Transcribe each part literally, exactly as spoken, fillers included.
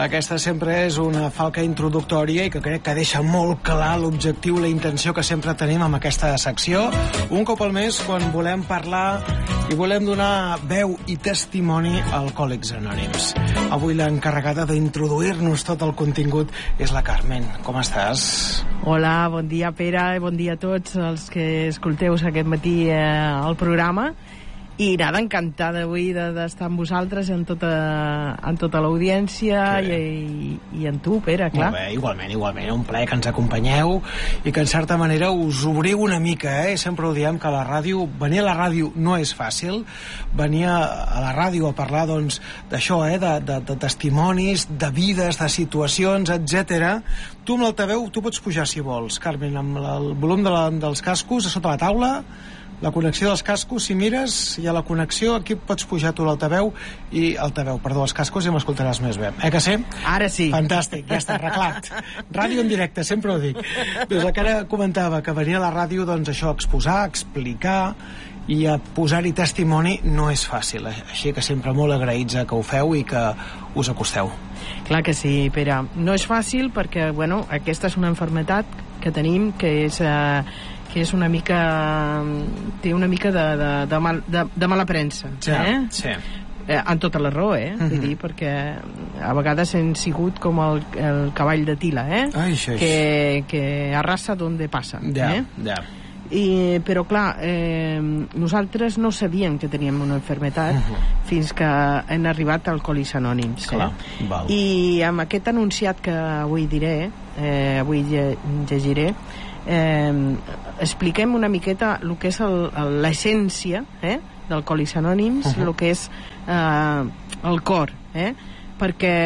Aquesta sempre és una falca introductòria i que crec que deixa molt clar l'objectiu, la intenció que sempre tenim amb aquesta secció. Un cop al mes, quan volem parlar i volem donar veu i testimoni a Alcohòlics Anònims. Avui l'encarregada d'introduir-nos tot el contingut és la Carmen. Com estàs? Hola, bon dia, Pere, i bon dia a tots els que escolteu aquest matí eh, el programa. I nada, encantada avui d'estar amb vosaltres en tota, en tota l'audiència i, i en tu, Pere, clar. Molt bé, igualment, igualment. Un plaer que ens acompanyeu i que en certa manera us obriu una mica, eh? Sempre ho diem que la ràdio, venir a la ràdio no és fàcil, venir a la ràdio a parlar, doncs, d'això, eh? De, de, de testimonis, de vides, de situacions, etcètera. Tu amb l'altaveu, tu pots pujar si vols, Carmen, amb la, el volum de la, dels cascos a sota la taula. La connexió dels cascos, si mires, hi ha la connexió, aquí pots pujar tu l'altaveu i altaveu, perdó, els cascos i m'escoltaràs més bé. Eh que sí? Ara sí. Fantàstic, ja està arreglat. Ràdio en directe, sempre ho dic. Doncs la que ara comentava, que venir a la ràdio, doncs això, exposar, explicar i a posar-hi testimoni no és fàcil, així que sempre molt agraïts que ho feu i que us acosteu. Clar que sí, Pere. No és fàcil perquè, bueno, aquesta és una malaltia que tenim que és... Eh, que és una mica... té una mica de, de, de, mal, de, de mala premsa, sí, eh? Sí. Eh, en tota la raó, eh? Uh-huh. Vull dir, perquè a vegades hem sigut com el, el cavall de Tila, eh? Ai, xeix. Que, que arrasa donde passa. Ja, eh? ja. I, però clar, eh, nosaltres no sabíem que teníem una malaltia uh-huh. fins que hem arribat a Alcohòlics Anònims. Clar, eh? val. I amb aquest anunciat que avui diré, eh, avui llegiré, eh, expliquem una miqueta el que és l'essència eh, d'Alcohòlics Anònims, el uh-huh. que és eh, el cor, eh? Perquè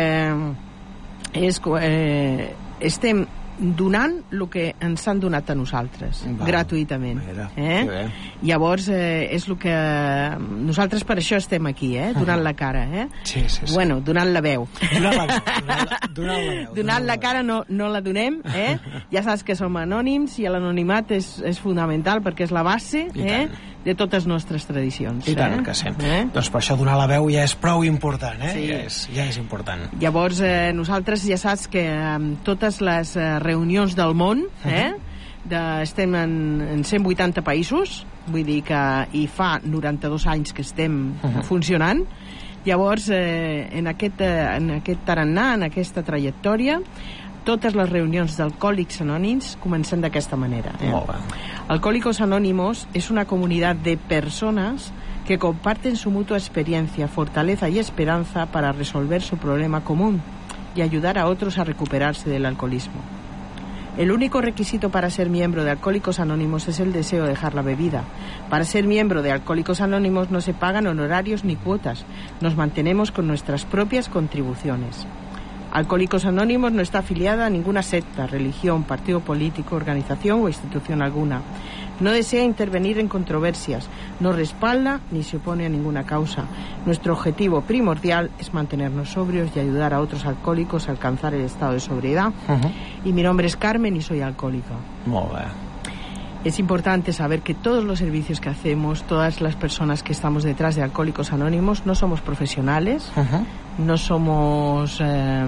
és, eh, estem donant el que ens han donat a nosaltres, va, gratuïtament. Mira, eh? Llavors, eh, és el que... Nosaltres per això estem aquí, eh? Donant la cara, eh? Sí, sí, sí. Bueno, donant la veu. Donant la veu. Donant la, donant la veu. Donant la cara no, no la donem, eh? Ja saps que som anònims i l'anonimat és, és fonamental perquè és la base, eh? de totes nostres tradicions. I tant eh? que sí. Eh? Doncs per això donar la veu ja és prou important, eh? Sí. Ja, és, ja és important. Llavors, eh, nosaltres ja saps que amb totes les eh, reunions del món, eh? De, estem en, en cent vuitanta països, vull dir que hi fa noranta-dos anys que estem uh-huh. funcionant. Llavors, eh, en, aquest, eh, en aquest tarannà, en aquesta trajectòria, totes les reunions d'Alcohòlics Anònims comencen d'aquesta manera. Eh? Molt bé. Alcohólicos Anónimos es una comunidad de personas que comparten su mutua experiencia, fortaleza y esperanza para resolver su problema común y ayudar a otros a recuperarse del alcoholismo. El único requisito para ser miembro de Alcohólicos Anónimos es el deseo de dejar la bebida. Para ser miembro de Alcohólicos Anónimos no se pagan honorarios ni cuotas. Nos mantenemos con nuestras propias contribuciones. Alcohólicos Anónimos no está afiliada a ninguna secta, religión, partido político, organización o institución alguna. No desea intervenir en controversias, no respalda ni se opone a ninguna causa. Nuestro objetivo primordial es mantenernos sobrios y ayudar a otros alcohólicos a alcanzar el estado de sobriedad. Uh-huh. Y mi nombre es Carmen y soy alcohólica. Molt bé. Es importante saber que todos los servicios que hacemos, todas las personas que estamos detrás de Alcohólicos Anónimos, no somos profesionales, uh-huh. no somos... Eh,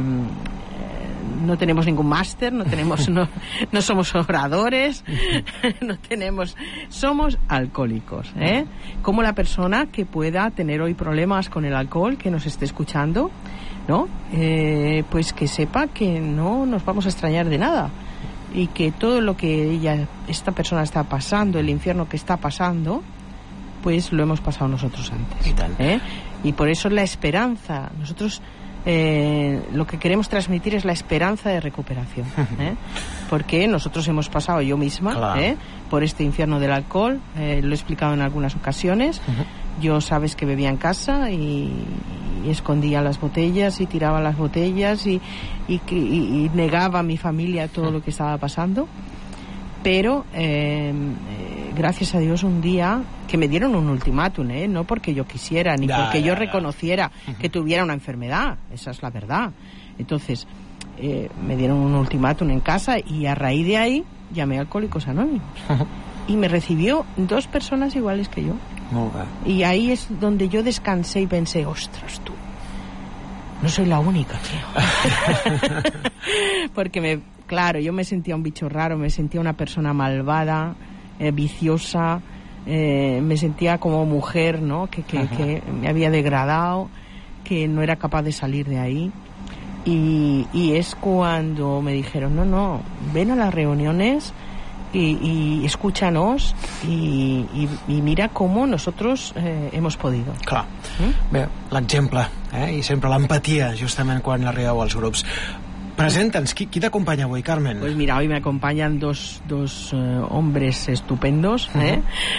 no tenemos ningún máster, no tenemos no, no somos oradores, no tenemos... Somos alcohólicos, ¿eh? Como la persona que pueda tener hoy problemas con el alcohol, que nos esté escuchando, ¿no? Eh, pues que sepa que no nos vamos a extrañar de nada. Y que todo lo que ella, esta persona está pasando, el infierno que está pasando, pues lo hemos pasado nosotros antes. Y, tal. ¿Eh? Y por eso la esperanza, nosotros eh, lo que queremos transmitir es la esperanza de recuperación, ¿eh? Porque nosotros hemos pasado, yo misma, claro. ¿eh? por este infierno del alcohol, eh, lo he explicado en algunas ocasiones. Uh-huh. Yo sabes que bebía en casa y, y escondía las botellas y tiraba las botellas y, y, y, y negaba a mi familia todo lo que estaba pasando. Pero eh, eh, gracias a Dios un día que me dieron un ultimátum, ¿eh? No porque yo quisiera ni ya, porque ya, yo ya. reconociera uh-huh. que tuviera una enfermedad, esa es la verdad. Entonces eh, me dieron un ultimátum en casa y a raíz de ahí llamé a Alcohólicos Anónimos uh-huh. y me recibió dos personas iguales que yo. Molt bé. Y ahí es donde yo descansé y pensé, ostras, tú, no soy la única, tío. Porque, me, claro, yo me sentía un bicho raro, me sentía una persona malvada, eh, viciosa, eh, me sentía como mujer, ¿no? Que, que, que me había degradado, que no era capaz de salir de ahí. Y, y es cuando me dijeron, no, no, ven a las reuniones y, y escúchanos y, y, y mira cómo nosotros eh, hemos podido. Clar. Mm? Bé, l'exemple, eh? I sempre l'empatia, justament quan arribeu als grups. Presenta'ns, qui, qui t'acompanya avui, Carmen? Pues mira, hoy me acompañan dos, dos uh, hombres estupendos, ¿eh?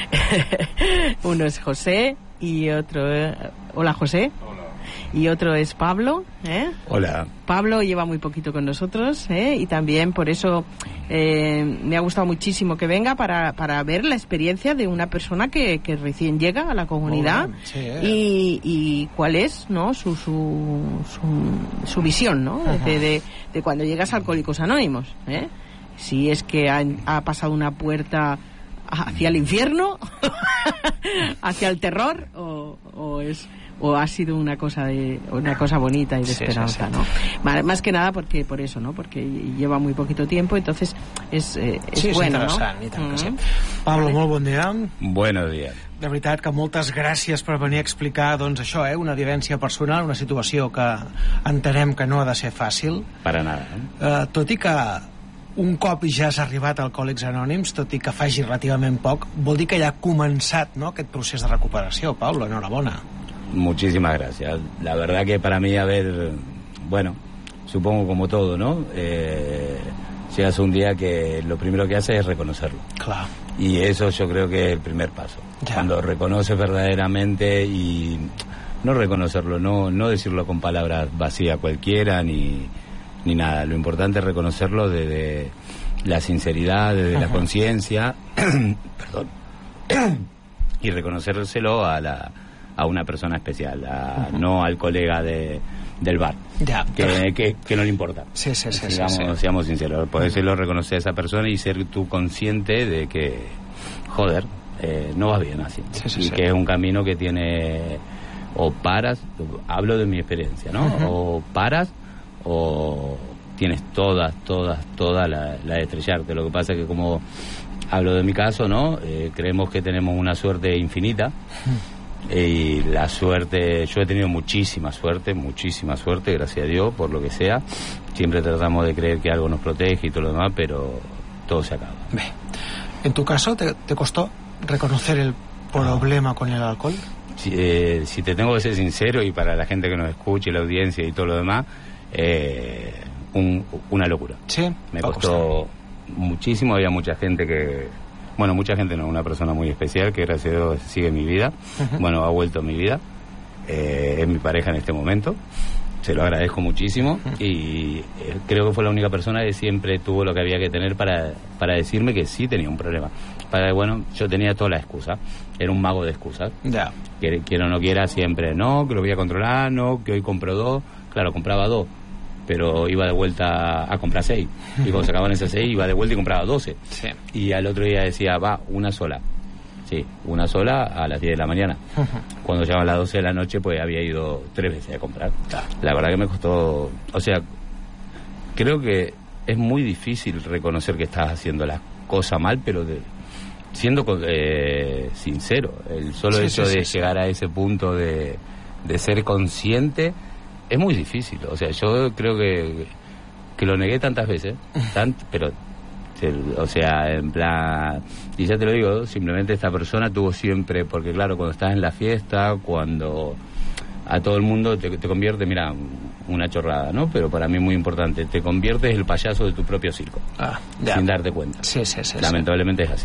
Uh-huh. Uno es José y otro... Eh, hola, José. Hola. Y otro es Pablo, ¿eh? Hola. Pablo lleva muy poquito con nosotros, ¿eh? Y también por eso eh, me ha gustado muchísimo que venga para, para ver la experiencia de una persona que, que recién llega a la comunidad. Sí, eh. y, y cuál es, ¿no? Su, su, su, su visión, ¿no? Uh-huh. de, de, de cuando llegas a Alcohólicos Anónimos, ¿eh? Si es que ha, ha pasado una puerta hacia el infierno, hacia el terror, o, o es... o ha sido una cosa de una cosa bonita y de sí, esperanza, sí, sí. ¿no? Más que nada porque por eso, ¿no? Porque lleva muy poquito tiempo, entonces es, eh, és sí, bueno, és no? I tant que sí. Pablo, molt bon dia. Buenos días. De veritat que moltes gràcies per venir a explicar, doncs això, eh? Una vivència personal, una situació que entenem que no ha de ser fàcil. Para nada. Eh? Eh, tot i que un cop ja has arribat a Alcohòlics Anònims, tot i que faci relativament poc, vol dir que ja ha començat, no?, aquest procés de recuperació. Pablo, enhorabona. Muchísimas gracias. La verdad que para mí, a ver, bueno, supongo como todo, ¿no? Eh, llegas un día que lo primero que haces es reconocerlo. Claro. Y eso yo creo que es el primer paso. Ya. Cuando reconoces verdaderamente y no reconocerlo, no, no decirlo con palabras vacías cualquiera ni, ni nada. Lo importante es reconocerlo desde la sinceridad, desde Ajá. la conciencia, perdón, y reconocérselo a la a una persona especial, a, uh-huh. no al colega de, del bar, ya, que, pero... que, que no le importa. Sí, sí, sí, Digamos, sí, sí. Seamos sinceros, podérselo reconocer a esa persona y ser tú consciente de que, joder, eh, no vas bien así. Sí, sí, y sí. que es un camino que tiene, o paras, hablo de mi experiencia, ¿no? Uh-huh. O paras, o tienes todas, todas, todas la, la de estrellarte. Lo que pasa es que, como hablo de mi caso, ¿no? Eh, creemos que tenemos una suerte infinita. Uh-huh. Y la suerte, yo he tenido muchísima suerte, muchísima suerte, gracias a Dios, por lo que sea. Siempre tratamos de creer que algo nos protege y todo lo demás, pero todo se acaba. Bé, en tu caso, ¿te, te costó reconocer el problema no. con el alcohol? Si, eh, si te tengo que ser sincero, y para la gente que nos escuche, la audiencia y todo lo demás, eh, un, una locura. Sí, me costó muchísimo, había mucha gente que... Bueno, mucha gente no, una persona muy especial que gracias a Dios sigue mi vida. Uh-huh. Bueno, ha vuelto a mi vida. Eh, es mi pareja en este momento. Se lo agradezco muchísimo. Uh-huh. Y eh, creo que fue la única persona que siempre tuvo lo que había que tener para, para decirme que sí tenía un problema. Para bueno, yo tenía toda la excusa. Era un mago de excusas. Yeah. Que quiera o no quiera, siempre no, que lo voy a controlar, no, que hoy compro dos. Claro, compraba dos, pero iba de vuelta a comprar seis. Y cuando se acababan esas seis, iba de vuelta y compraba doce. Sí. Y al otro día decía, va, una sola. Sí, una sola a las diez de la mañana. Uh-huh. Cuando llegaban las doce de la noche, pues había ido tres veces a comprar. La verdad que me costó... O sea, creo que es muy difícil reconocer que estás haciendo las cosas mal, pero de, siendo eh, sincero. El solo sí, hecho sí, de sí, llegar sí. a ese punto de, de ser consciente... Es muy difícil, o sea, yo creo que, que lo negué tantas veces, tant, pero, o sea, en plan, y ya te lo digo, simplemente esta persona tuvo siempre, porque claro, cuando estás en la fiesta, cuando a todo el mundo te, te convierte, mira, una chorrada, ¿no? Pero para mí es muy importante, te conviertes el payaso de tu propio circo, ah, sin darte cuenta. Sí, sí, sí. Lamentablemente sí. es así.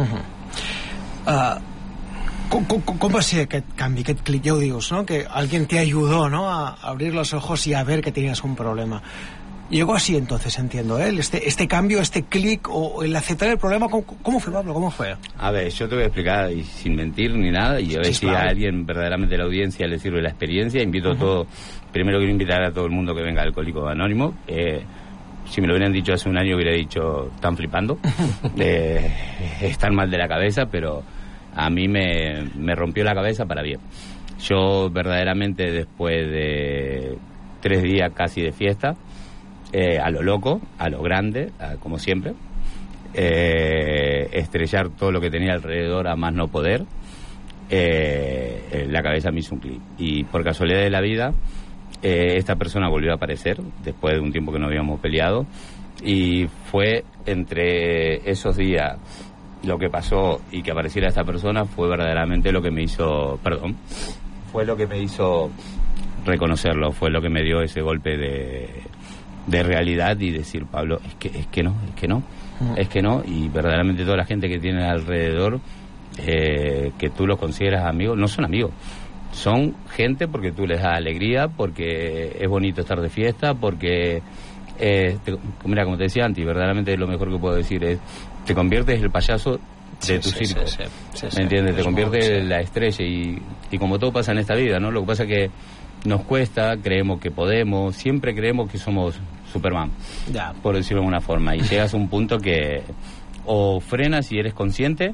Uh-huh. Uh... ¿Cómo, cómo, ¿Cómo ha sido aquest canvi, aquest clic? Ya lo dius, ¿no? Que alguien te ayudó, ¿no?, a abrir los ojos y a ver que tenías un problema. Llegó así entonces, entiendo, ¿eh? Este, este cambio, este clic o el aceptar el problema, ¿cómo, ¿cómo fue, Pablo? ¿Cómo fue? A ver, yo te voy a explicar, y sin mentir ni nada, y a ver sí, si claro. a alguien verdaderamente de la audiencia le sirve la experiencia. Invito uh-huh. a todo, primero quiero invitar a todo el mundo que venga a Alcohólicos Anónimos. Eh, si me lo hubieran dicho hace un año hubiera dicho, están flipando, eh, están mal de la cabeza, pero... A mí me, me rompió la cabeza para bien. Yo verdaderamente después de tres días casi de fiesta, eh, a lo loco, a lo grande, a, como siempre, eh, estrellar todo lo que tenía alrededor a más no poder. Eh, la cabeza me hizo un clic y por casualidad de la vida eh, esta persona volvió a aparecer después de un tiempo que no habíamos peleado, y fue entre esos días lo que pasó y que apareciera esta persona fue verdaderamente lo que me hizo, perdón, fue lo que me hizo reconocerlo, fue lo que me dio ese golpe de, de realidad y decir, Pablo, es que, es que no, es que no, es que no, y verdaderamente toda la gente que tienes alrededor, eh, que tú los consideras amigos, no son amigos, son gente porque tú les das alegría, porque es bonito estar de fiesta, porque, eh, te, mira, como te decía antes, verdaderamente lo mejor que puedo decir es, te conviertes en el payaso de sí, tu sí, circo, sí, sí, sí, ¿me entiendes? Sí, te conviertes en la estrella y, y como todo pasa en esta vida, ¿no? Lo que pasa es que nos cuesta, creemos que podemos, siempre creemos que somos Superman, ya, por decirlo de alguna forma, y llegas a un punto que o frenas y eres consciente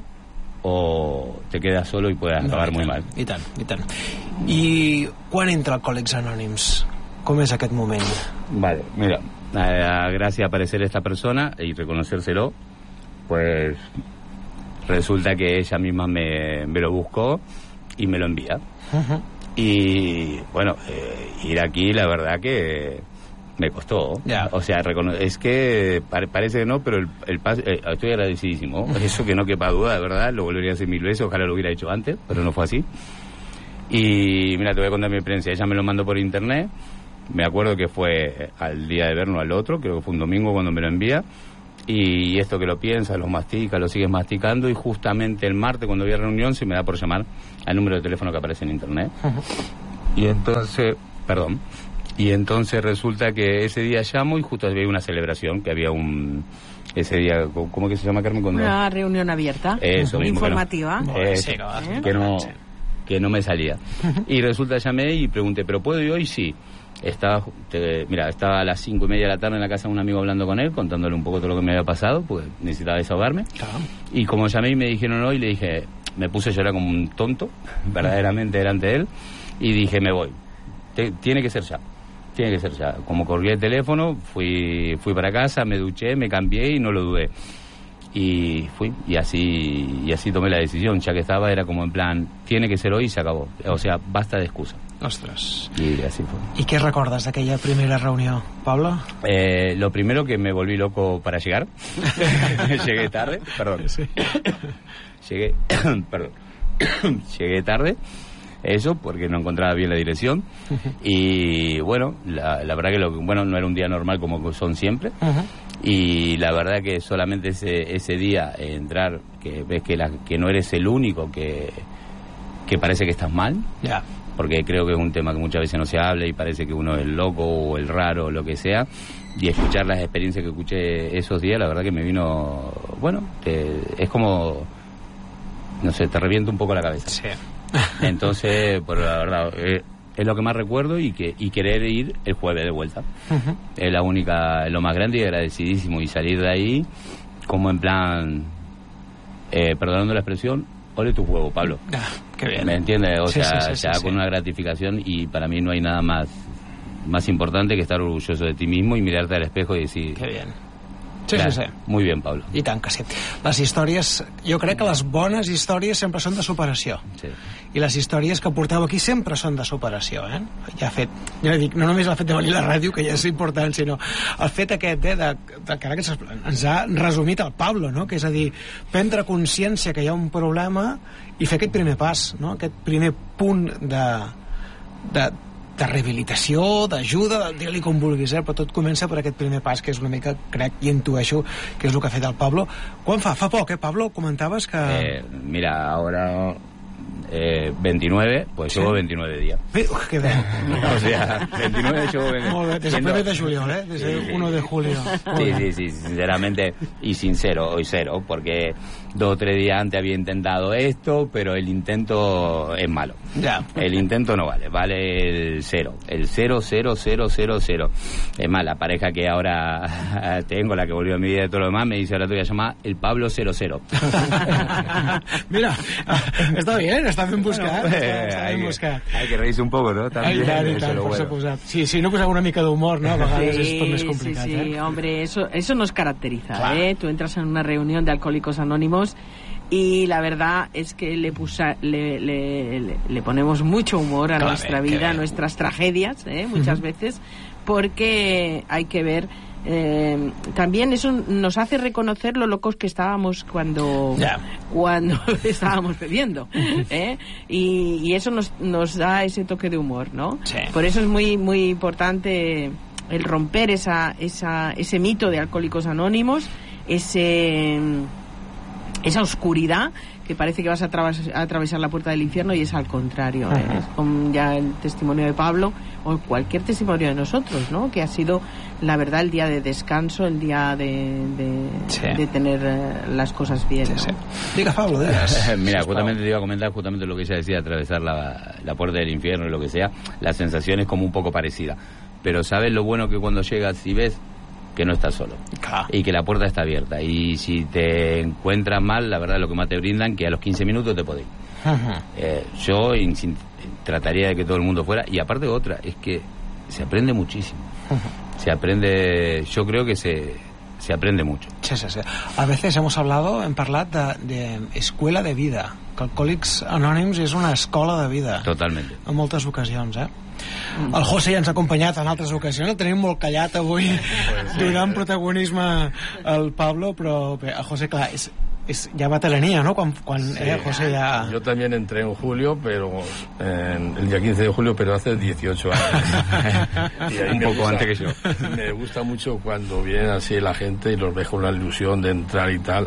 o te quedas solo i puedes acabar no, muy mal. I tant, i tant. I quan entra Alcohòlics Anònims? Com és aquest moment? Vale, mira, eh, gracias a aparecer esta persona y reconocérselo, pues resulta que ella misma me, me lo buscó y me lo envía. Uh-huh. Y bueno, eh, ir aquí la verdad que me costó. Yeah. O sea, es que pare, parece que no, pero el, el pas, eh, estoy agradecidísimo. Eso que no quepa duda, de verdad, lo volvería a hacer mil veces, ojalá lo hubiera hecho antes, pero no fue así. Y mira, te voy a contar mi experiencia. Ella me lo mandó por internet, me acuerdo que fue al día de vernos al otro, creo que fue un domingo cuando me lo envía, y esto que lo piensas, lo mastica, lo sigues masticando, y justamente el martes cuando había reunión se me da por llamar al número de teléfono que aparece en internet. Uh-huh. Y entonces, perdón, y entonces resulta que ese día llamo y justo había una celebración, que había un, ese día, ¿cómo que se llama, Carmen? Cuando... Una reunión abierta, eso mismo, informativa. Que no, eso, ¿eh? que, no, que no me salía. Y resulta, llamé y pregunté, ¿pero puedo ir hoy? Sí. Estaba, te, mira, estaba a las cinco y media de la tarde en la casa de un amigo hablando con él, contándole un poco todo lo que me había pasado, pues necesitaba desahogarme. Claro. Y como llamé y me dijeron no, y le dije, me puse a llorar como un tonto, verdaderamente delante de él, y dije, me voy. Te, tiene que ser ya. Tiene que ser ya. Como colgué el teléfono, fui, fui para casa, me duché, me cambié y no lo dudé. Y fui, y así, y así tomé la decisión, ya que estaba, era como en plan, tiene que ser hoy y se acabó. O sea, basta de excusa. Ostres. I así fue. I què recordes d'aquella primera reunió, Pablo? Eh, lo primero que me volví loco para llegar. Llegué tarde, perdón. Sí. Llegué, perdón. Llegué tarde, eso, porque no encontraba bien la dirección. Uh-huh. Y bueno, la, la verdad que lo, bueno, no era un día normal como son siempre. Uh-huh. Y la verdad que solamente ese, ese día eh, entrar, que ves que, la, que no eres el único que, que parece que estás mal. Ya. Yeah. Porque creo que es un tema que muchas veces no se habla y parece que uno es el loco o el raro o lo que sea, y escuchar las experiencias que escuché esos días, la verdad que me vino, bueno, te, es como, no sé, te revienta un poco la cabeza. Sí. Entonces, por la verdad, eh, es lo que más recuerdo, y que y querer ir el jueves de vuelta. Uh-huh. Es la única, lo más grande y agradecidísimo, y salir de ahí como en plan, eh, perdonando la expresión, ole tu juego, Pablo. Ah, qué bien. ¿Me entiendes? O sí, sea, sí, sí, ya sí, con sí. una gratificación, y para mí no hay nada más más importante que estar orgulloso de ti mismo y mirarte al espejo y decir... Qué bien. Sí, clar, sí, sí. Muy bien, Pablo. I tant que sí. Les històries, jo crec que les bones històries sempre són de superació. Sí. I les històries que porteu aquí sempre són de superació, eh? Ja fet, ja dic, no només el fet de venir a la ràdio, que ja és important, sinó el fet aquest, eh, de, de que ens ha resumit el Pablo, no? Que és a dir, prendre consciència que hi ha un problema i fer aquest primer pas, no? Aquest primer punt de... de de rehabilitació, d'ajuda, digue-li com vulguis, eh? Però tot comença per aquest primer pas, que és una mica, crec i intueixo, que és el que ha fet el Pablo. Quan fa? Fa poc, eh, Pablo? Comentaves que... Eh, mira, ahora... Eh, veintinueve, pues ¿sí? Llevo veintinueve días. Uf, qué bien. O sea, veintinueve llevo veintinueve. Molt bé, desde el primer de julio, ¿eh? Desde el uno de julio. Sí, sí, sí, sinceramente, y sincero, hoy cero, porque dos o tres días antes había intentado esto, pero el intento es malo. Ya. El intento no vale, vale el cero, el cero, cero, cero, cero, cero. Es más, la pareja que ahora tengo, la que volvió a mi vida y todo lo demás, me dice, ahora te voy a llamar el Pablo cero cero. Mira, está bien. està ben buscat. Bueno, està, està hay, ben que, buscat. hay que reírse un poco, ¿no? También, Ay, tant, i tant, per bueno. suposat. Sí, sí, no posar una mica d'humor, ¿no? A vegades sí, és tot més complicat, sí, sí, eh? hombre, eso, eso nos caracteriza, Claro. ¿eh? Tú entras en una reunión de Alcohólicos Anónimos y la verdad es que le, pusa, le, le, le, le ponemos mucho humor a Claro, nuestra qué vida, bien. a nuestras tragedias, ¿eh? Muchas Uh-huh. veces, porque hay que ver... Eh, también eso nos hace reconocer lo locos que estábamos cuando Ya. cuando estábamos bebiendo, ¿eh? y, y eso nos, nos da ese toque de humor, ¿no? Sí. Por eso es muy muy importante el romper esa, esa ese mito de Alcohólicos Anónimos, ese esa oscuridad que parece que vas a, atravesar, a atravesar la puerta del infierno, y es al contrario, ¿eh? Es como ya el testimonio de Pablo o cualquier testimonio de nosotros, ¿no? Que ha sido, la verdad, el día de descanso, el día de, de, Sí. de tener eh, las cosas bien, Sí, ¿no? sí. Diga, Pablo, digues. Mira, Sisplau. justamente te iba a comentar justamente lo que ella decía, atravesar la, la puerta del infierno y lo que sea. La sensación es como un poco parecida. Pero ¿sabes lo bueno que cuando llegas y ves que no estás solo? Clar. Y que la puerta está abierta. Y si te encuentras mal, la verdad, lo que más te brindan, que a los quince minutos te podés ir. Uh-huh. Eh, yo in- trataría de que todo el mundo fuera. Y aparte otra, es que se aprende muchísimo. Se aprende, yo creo que se, se aprende mucho. Sí, sí, sí. A veces hemos hablado, hem parlat de, de escuela de vida, que Alcohòlics Anònims és una escola de vida. Totalmente. En moltes ocasions, eh? El José ja ens ha acompanyat en altres ocasions, el tenim molt callat avui, donant protagonisme al Pablo, però bé, el José, clar, és, és ja veterania, ¿no? Quan, quan Sí. eh, José ya... Yo también entré en julio, pero en el día quince de julio, pero hace dieciocho años. Y ahí Un me poco gusta- antes que yo. Me gusta mucho cuando viene así la gente y los ve con la ilusión de entrar y tal.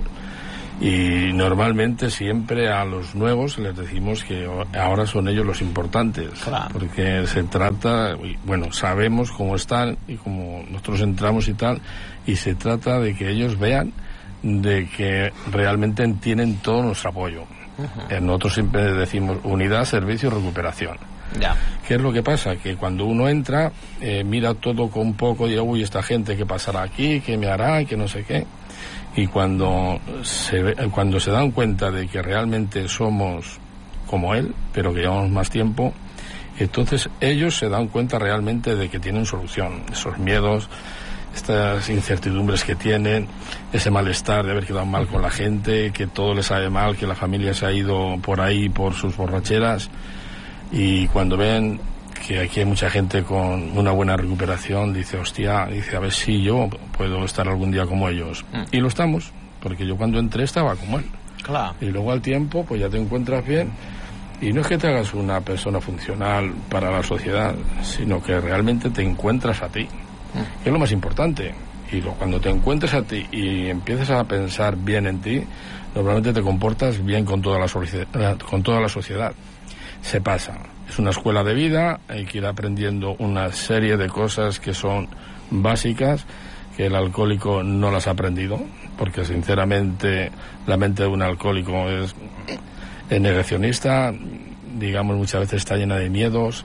Y normalmente siempre a los nuevos les decimos que ahora son ellos los importantes. Claro. Porque se trata, y, bueno, sabemos cómo están y cómo nosotros entramos y tal, y se trata de que ellos vean de que realmente tienen todo nuestro apoyo. Eh, Nosotros siempre decimos unidad, servicio y recuperación. Ya. ¿Qué es lo que pasa? Que cuando uno entra, eh, mira todo con poco y dice, uy, esta gente, ¿qué pasará aquí? ¿Qué me hará? ¿Qué no sé qué? Y cuando se, ve- cuando se dan cuenta de que realmente somos como él, pero que llevamos más tiempo, entonces ellos se dan cuenta realmente de que tienen solución. Esos miedos, estas incertidumbres que tienen, ese malestar de haber quedado mal con la gente, que todo les sabe mal, que la familia se ha ido por ahí por sus borracheras, y cuando ven que aquí hay mucha gente con una buena recuperación, dice, hostia, dice, a ver si yo puedo estar algún día como ellos. Y lo estamos, porque yo cuando entré estaba como él. Clar. Y luego al tiempo, pues ya te encuentras bien, y no es que te hagas una persona funcional para la sociedad, sino que realmente te encuentras a ti, que es lo más importante. Y lo, cuando te encuentres a ti y empiezas a pensar bien en ti, normalmente te comportas bien con toda la, socie- con toda la sociedad. Se pasa. Es una escuela de vida, hay que ir aprendiendo una serie de cosas que son básicas, que el alcohólico no las ha aprendido, porque sinceramente la mente de un alcohólico es, es negacionista, digamos, muchas veces está llena de miedos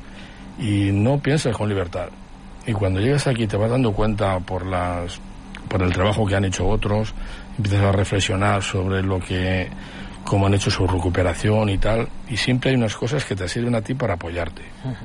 y no piensas con libertad. Y cuando llegas aquí te vas dando cuenta por las por el trabajo que han hecho otros, empiezas a reflexionar sobre lo que cómo han hecho su recuperación y tal, y siempre hay unas cosas que te sirven a ti para apoyarte.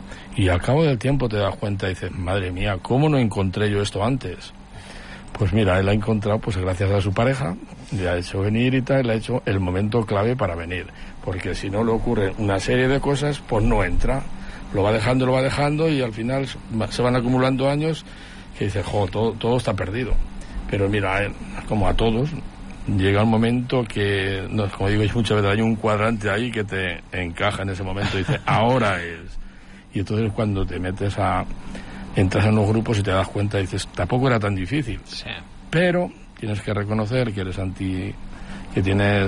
Y al cabo del tiempo te das cuenta y dices, madre mía, ¿cómo no encontré yo esto antes? Pues mira, él ha encontrado, pues gracias a su pareja, le ha hecho venir y tal, le ha hecho el momento clave para venir, porque si no le ocurre una serie de cosas, pues no entra, lo va dejando, lo va dejando, y al final se van acumulando años que dice, jo, todo, todo está perdido. Pero mira, a él, como a todos, llega un momento que, no, como digo muchas veces, hay un cuadrante ahí que te encaja en ese momento y dice, ahora es. Y entonces cuando te metes a, entras en los grupos y te das cuenta y dices, tampoco era tan difícil. Sí. Pero tienes que reconocer que eres anti, que tienes,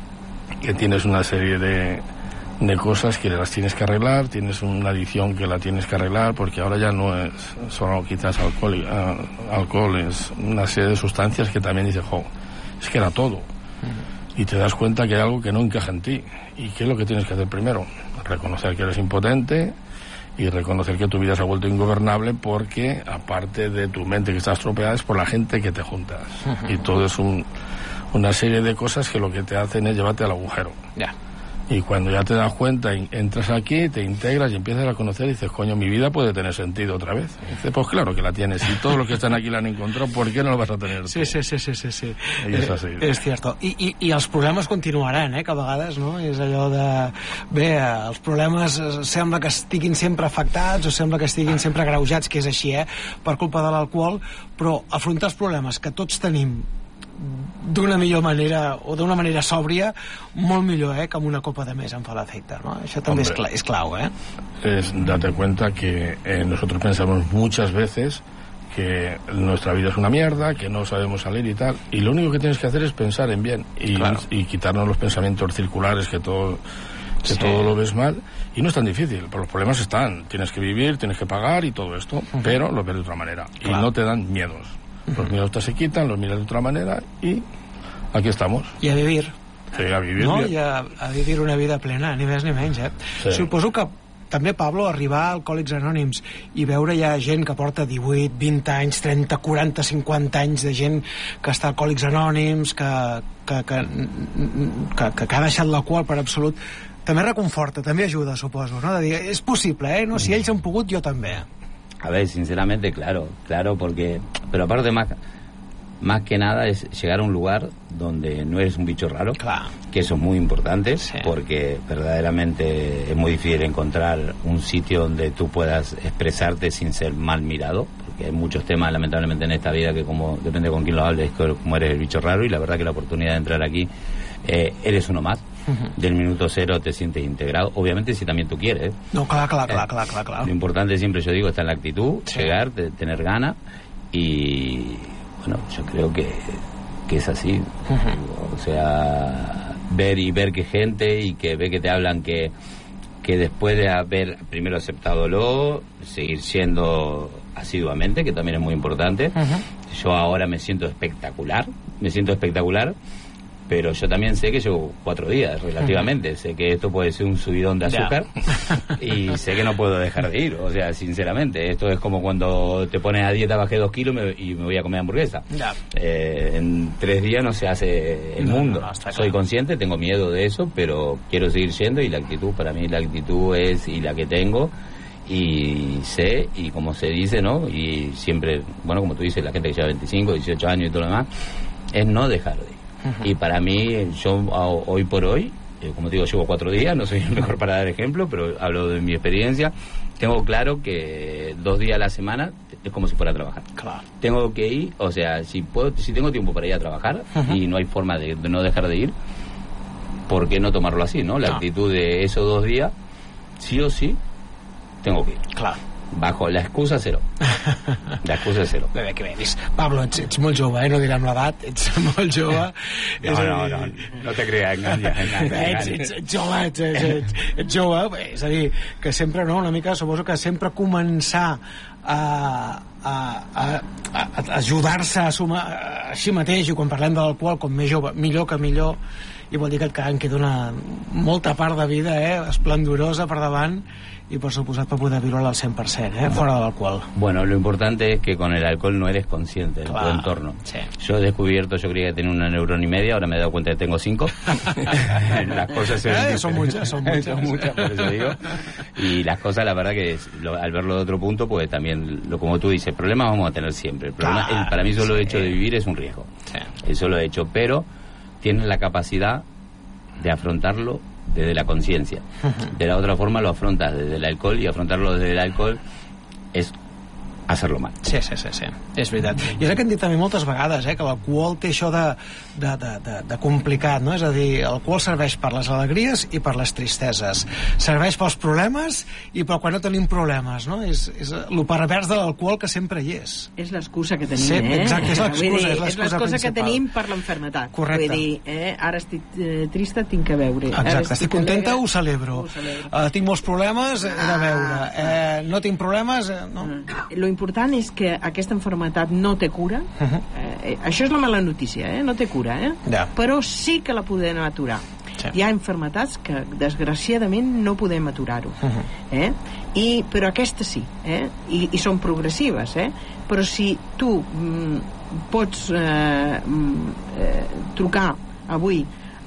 que tienes una serie de, de cosas que las tienes que arreglar, tienes una adicción que la tienes que arreglar, porque ahora ya no es solo quizás alcohol, y, uh, alcohol, es una serie de sustancias que también dices, jo, es que era todo. Uh-huh. Y te das cuenta que hay algo que no encaja en ti. ¿Y qué es lo que tienes que hacer primero? Reconocer que eres impotente y reconocer que tu vida se ha vuelto ingobernable, porque aparte de tu mente que está estropeada es por la gente que te juntas. Uh-huh. Y todo es un, una serie de cosas que lo que te hacen es llevarte al agujero. Ya. Y cuando ya te das cuenta, entras aquí, te integras y empiezas a conocer y dices, coño, mi vida puede tener sentido otra vez. Y dices, pues claro que la tienes. Si todos los que están aquí la han encontrado, ¿por qué no lo vas a tener tú? Sí, sí, sí, sí, sí, sí. I és així. És cierto. I, i, I els problemes continuaran, eh, que a vegades, no? És allò de... Bé, els problemes sembla que estiguin sempre afectats o sembla que estiguin sempre agreujats, que és així, eh, per culpa de l'alcohol, però afrontar els problemes que tots tenim d'una millor manera o d'una manera sòbria, molt millor, eh, que amb una copa de més em fa l'efecte, ¿no? Això també es, cla es clau, ¿eh? Es date cuenta que eh, nosotros pensamos muchas veces que nuestra vida es una mierda, que no sabemos salir y tal, y lo único que tienes que hacer es pensar en bien y, claro. y quitarnos los pensamientos circulares que todo que sí. todo lo ves mal, y no es tan difícil, pero los problemas están, tienes que vivir, tienes que pagar y todo esto, uh-huh. pero lo ves de otra manera, claro. y no te dan miedos. Los miedos te se quitan, los miras de otra manera y aquí estamos. I a vivir. Sí, a vivir no? bien. I a, a vivir una vida plena, ni més ni menys, eh? Sí. Suposo que també, Pablo, arribar a Alcohòlics Anònims i veure ja gent que porta divuit, vint anys, trenta, quaranta, cinquanta anys de gent que està a Alcohòlics Anònims, que, que, que, que, que, que ha deixat l'alcohol per absolut, també reconforta, també ajuda, suposo, no? De dir, és possible, eh? No? Si ells han pogut, jo també. A ver, sinceramente, claro, claro, porque... Pero aparte, más, más que nada, es llegar a un lugar donde no eres un bicho raro, claro. que eso es muy importante, sí. porque verdaderamente es muy difícil encontrar un sitio donde tú puedas expresarte sin ser mal mirado, porque hay muchos temas, lamentablemente, en esta vida que, como depende con quién lo hables, como eres el bicho raro, y la verdad que la oportunidad de entrar aquí, eh, eres uno más. Uh-huh. Del minuto cero te sientes integrado, obviamente si también tú quieres. No, claro, claro, claro, claro, claro, claro. Lo importante siempre, yo digo, está en la actitud, sí. llegar, de, tener ganas, y bueno, yo creo que, que es así. Uh-huh. O sea, ver y ver que gente y que ve que te hablan que, que después de haber primero aceptadolo, seguir siendo asiduamente, que también es muy importante. Uh-huh. Yo ahora me siento espectacular, me siento espectacular. Pero yo también sé que llevo cuatro días, relativamente. Uh-huh. Sé que esto puede ser un subidón de azúcar y sé que no puedo dejar de ir. O sea, sinceramente, esto es como cuando te pones a dieta, bajé dos kilos me, y me voy a comer hamburguesa. Yeah. Eh, en tres días no se hace el no, mundo. No, no, Soy claro. consciente, tengo miedo de eso, pero quiero seguir siendo, y la actitud, para mí la actitud es, y la que tengo, y sé, y como se dice, ¿no? Y siempre, bueno, como tú dices, la gente que lleva veinticinco, dieciocho años y todo lo demás, es no dejar de ir. Uh-huh. Y para mí, yo hoy por hoy, eh, como digo, llevo cuatro días, no soy el mejor para dar ejemplo, pero hablo de mi experiencia. Tengo claro que dos días a la semana es como si fuera a trabajar. Claro. Tengo que ir, o sea, si puedo, si tengo tiempo para ir a trabajar, uh-huh. y no hay forma de, de no dejar de ir, ¿por qué no tomarlo así, no? La no. actitud de esos dos días, sí o sí, tengo que ir. Claro. Bajo la excusa cero. La excusa cero. Bé, bé, que bé. Pablo, ets, ets molt jove, eh? No direm l'edat, ets molt jove. No, no, no, no te creas, enganya, enganya. Ets, ets, ets jove, ets, ets, ets, ets jove, bé, és a dir, que sempre, no, una mica, suposo que sempre començar a, a, a, a, a ajudar-se a sumar a si mateix, i quan parlem de l'alcohol, com més jove, millor que millor, i vol dir que et queda una molta part de vida, eh, esplendorosa per davant, y por supuesto para poder vivirlo al cien por ciento, ¿eh? Fuera del alcohol. Bueno, lo importante es que con el alcohol no eres consciente de claro, tu entorno. Sí. Yo he descubierto, yo creía que tenía una neurona y media, ahora me he dado cuenta que tengo cinco. Las cosas se eh, son muchas, son muchas. son muchas, por eso digo. Y las cosas, la verdad que es, lo, al verlo de otro punto, pues también, lo como tú dices, problemas vamos a tener siempre. El problema, claro, el, para mí solo sí. el hecho de vivir es un riesgo. Sí. Eso lo he hecho, pero tienes la capacidad de afrontarlo desde la conciencia. Uh-huh. De la otra forma lo afrontas desde el alcohol, y afrontarlo desde el alcohol es hacerlo mal. Sí, sí, sí, sí, és veritat. I és el que hem dit també moltes vegades, eh, que l'alcohol té això de, de, de, de, de complicat, no? És a dir, l'alcohol serveix per les alegries i per les tristeses, serveix pels problemes i per quan no tenim problemes, no? És, és el pervers de l'alcohol que sempre hi és. És l'excusa que tenim, sí, eh? Exacte, és l'excusa, és l'excusa que tenim per l'enfermetat. Correcte. Vull dir, eh, ara estic eh, trista, tinc que beure. Exacte, estic contenta, ho celebro. Ho celebro. Uh, tinc molts problemes, he de beure. Eh, no tinc problemes, eh, no. Lo important és que aquesta enfermetat no té cura. Uh-huh. eh, això és la mala notícia, eh? No té cura, eh? Yeah. Però sí que la podem aturar. Sí. Hi ha enfermetats que desgraciadament no podem aturar-ho, uh-huh. eh? I, però aquestes sí, eh? I, i són progressives, eh? Però si tu mm, pots eh, mm, eh, trucar avui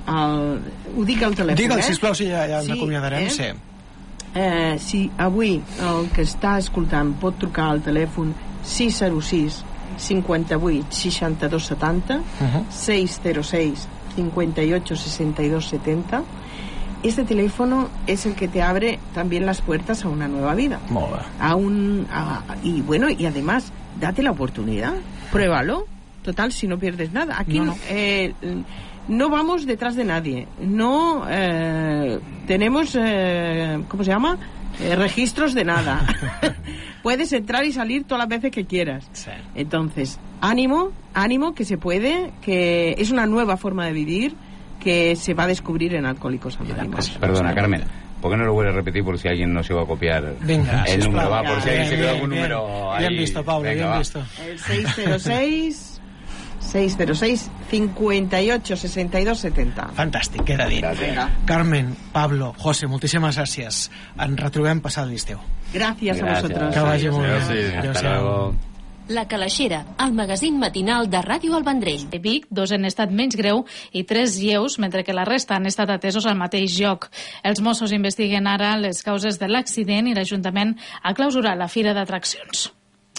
el, ho dic al telèfon, Digue'l, eh? sisplau, si ja, ja ens sí, acomiadarem, eh? sí. Eh, si avui el que està escoltant pot trucar al telèfon sis zero sis cinquanta-vuit seixanta-dos setanta, uh-huh. seis zero seis cincuenta-ocho sesenta y dos setenta. Este teléfono es el que te abre también las puertas a una nueva vida. Molt bé. A un, a, y bueno, y además, date la oportunidad, pruébalo. Total, si no pierdes nada. Aquí no, no. Eh, no vamos detrás de nadie. No eh, tenemos, eh, ¿cómo se llama? Eh, registros de nada. Puedes entrar y salir todas las veces que quieras. Sí. Entonces, ánimo, ánimo, que se puede, que es una nueva forma de vivir, que se va a descubrir en Alcohólicos Anónimos. Perdona, Carmen, ¿por qué no lo vuelves a repetir por si alguien no se va a copiar? Venga, el sí, número? Va, bien, por si alguien bien, se quedó algún bien, número ahí. Bien visto, Pablo, Venga, bien va. visto. El seis cero seis, seis cero seis, cincuenta y ocho sesenta y dos setenta. Fantàstic, queda dit. Venga. Carmen, Pablo, José, moltíssimes gràcies. Ens retrobem passat l'estiu. Gracias, Gracias. a vosotros. Que vagi molt bé. Sí, Hasta luego. La Calaixera, el magazín matinal de Ràdio al Vendrell. De Vic, dos han estat menys greu i tres lleus, mentre que la resta han estat atesos al mateix lloc. Els Mossos investiguen ara les causes de l'accident i l'Ajuntament ha clausurat la fira d'atraccions.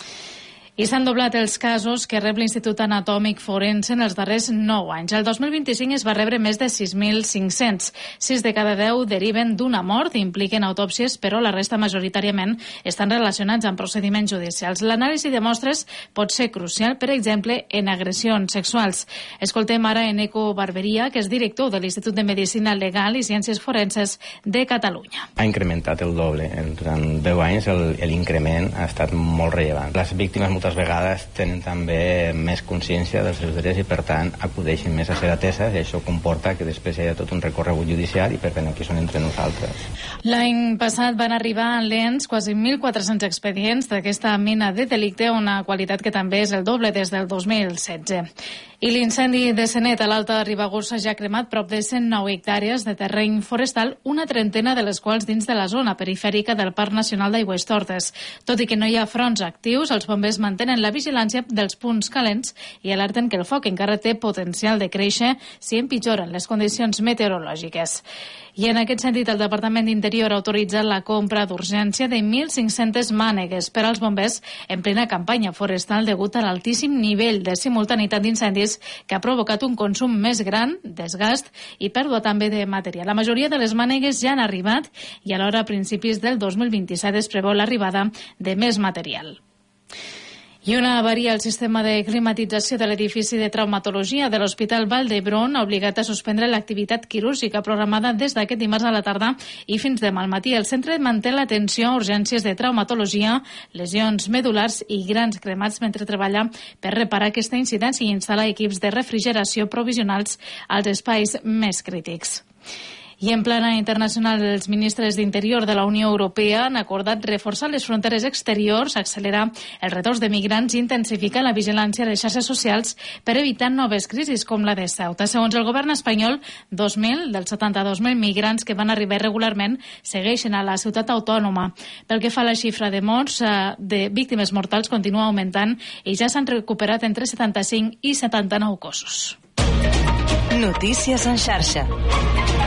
I s'han doblat els casos que rep l'Institut Anatòmic Forense en els darrers nou anys. El dos mil vint-i-cinc es va rebre més de sis mil cinc-cents. Sis de cada deu deriven d'una mort i impliquen autòpsies, però la resta majoritàriament estan relacionats amb procediments judicials. L'anàlisi de mostres pot ser crucial, per exemple, en agressions sexuals. Escoltem ara Eneco Barberia, que és director de l'Institut de Medicina Legal i Ciències Forenses de Catalunya. Ha incrementat el doble. En deu anys l'increment ha estat molt rellevant. Les víctimes moltes vegades tenen també més consciència dels seus drets i per tant acudeixen més a ser ateses i això comporta que després hi ha tot un recorregut judicial i per tant aquí són entre nosaltres. L'any passat van arribar a l'Ens quasi mil quatre-cents expedients d'aquesta mena de delicte, una qualitat que també és el doble des del dos mil setze. I l'incendi de Senet a l'Alta Ribagorça ja ha cremat prop de cent nou hectàrees de terreny forestal, una trentena de les quals dins de la zona perifèrica del Parc Nacional d'Aigüestortes. Tot i que no hi ha fronts actius, els bombers mantenen la vigilància dels punts calents i alerten que el foc encara té potencial de créixer si empitjoren les condicions meteorològiques. I en aquest sentit, el Departament d'Interior ha autoritzat la compra d'urgència de mil cinc-centes mànegues per als bombers en plena campanya forestal degut a l'altíssim nivell de simultaneïtat d'incendis que ha provocat un consum més gran, desgast i pèrdua també de material. La majoria de les mànegues ja han arribat i alhora a principis del dos mil vint-i-set es preveu l'arribada de més material. I una avaria al sistema de climatització de l'edifici de traumatologia de l'Hospital Vall d'Hebron ha obligat a suspendre l'activitat quirúrgica programada des d'aquest dimarts a la tarda i fins demà al matí. El centre manté l'atenció a urgències de traumatologia, lesions medulars i grans cremats mentre treballa per reparar aquesta incidència i instal·lar equips de refrigeració provisionals als espais més crítics. I en plana internacional, els ministres d'Interior de la Unió Europea han acordat reforçar les fronteres exteriors, accelerar el retorn de migrants i intensificar la vigilància de les xarxes socials per evitar noves crisis com la de Ceuta. Segons el govern espanyol, dos mil dels setanta-dos mil migrants que van arribar regularment segueixen a la ciutat autònoma. Pel que fa a la xifra de morts, de víctimes mortals continua augmentant i ja s'han recuperat entre setanta-cinc i setanta-nou cossos. Notícies en xarxa.